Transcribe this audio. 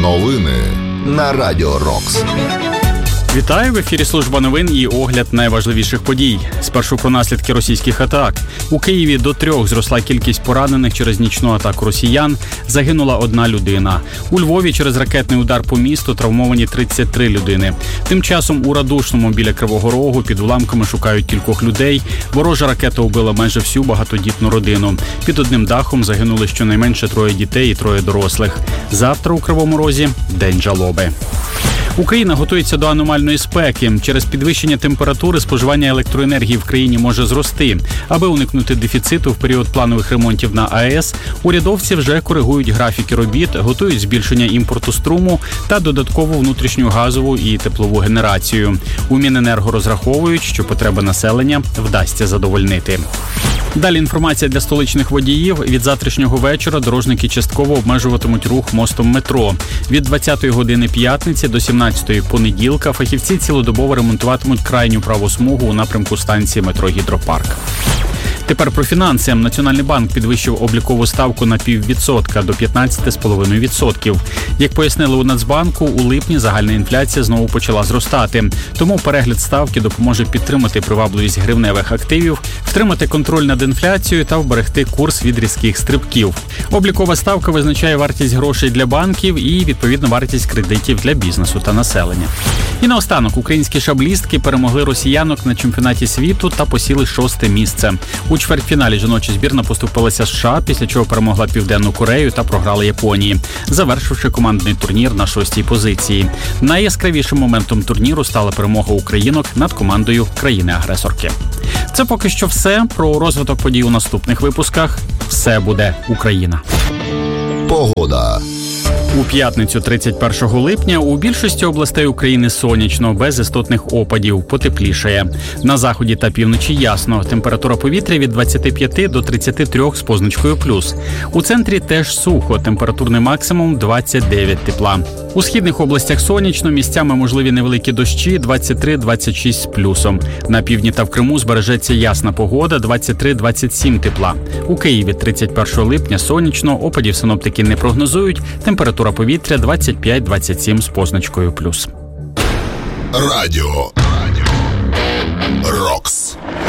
Новини на Радіо Рокс. Вітаю, в ефірі служба новин і огляд найважливіших подій. Спершу про наслідки російських атак. У Києві до 3 зросла кількість поранених через нічну атаку росіян. Загинула 1 людина. У Львові через ракетний удар по місту травмовані 33 людини. Тим часом у Радушному біля Кривого Рогу під уламками шукають кількох людей. Ворожа ракета вбила майже всю багатодітну родину. Під одним дахом загинули щонайменше 3 дітей і 3 дорослих. Завтра у Кривому Розі – День жалоби. Україна готується до аномальної спеки. Через підвищення температури споживання електроенергії в країні може зрости. Аби уникнути дефіциту в період планових ремонтів на АЕС, урядовці вже коригують графіки робіт, готують збільшення імпорту струму та додаткову внутрішню газову і теплову генерацію. У Міненерго розраховують, що потреби населення вдасться задовольнити. Далі інформація для столичних водіїв. Від завтрашнього вечора дорожники частково обмежуватимуть рух мостом метро. Від 20-ї години п'ятниці до 17-ї понеділка фахівці цілодобово ремонтуватимуть крайню праву смугу у напрямку станції метро «Гідропарк». Тепер про фінанси. Національний банк підвищив облікову ставку на 0,5% до 15,5%. Як пояснили у Нацбанку, у липні загальна інфляція знову почала зростати. Тому перегляд ставки допоможе підтримати привабливість гривневих активів, втримати контроль над інфляцією та вберегти курс від різких стрибків. Облікова ставка визначає вартість грошей для банків і, відповідно, вартість кредитів для бізнесу та населення. І наостанок, українські шаблістки перемогли росіянок на чемпіонаті світу та посіли 6-те місце. У чвертьфіналі жіноча збірна поступилася США, після чого перемогла Південну Корею та програла Японії, завершивши командний турнір на 6-й позиції. Найяскравішим моментом турніру стала перемога українок над командою країни-агресорки. Це поки що все. Про розвиток подій у наступних випусках. Все буде Україна. Погода. У п'ятницю 31 липня у більшості областей України сонячно, без істотних опадів, потеплішає. На заході та півночі ясно. Температура повітря від 25 до 33 з позначкою плюс. У центрі теж сухо, температурний максимум 29 тепла. У східних областях сонячно, місцями можливі невеликі дощі 23-26 з плюсом. На півдні та в Криму збережеться ясна погода 23-27 тепла. У Києві 31 липня сонячно, опадів синоптики не прогнозують, температура повітря 25-27 з позначкою плюс. Радіо Рокс.